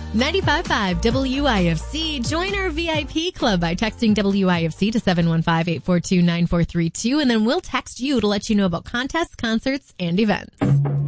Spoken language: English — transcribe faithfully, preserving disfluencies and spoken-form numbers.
ninety-five point five W I F C. Join our V I P club by texting W I F C to seven one five, eight four two, nine four three two, and then we'll text you to let you know about contests, concerts, and events.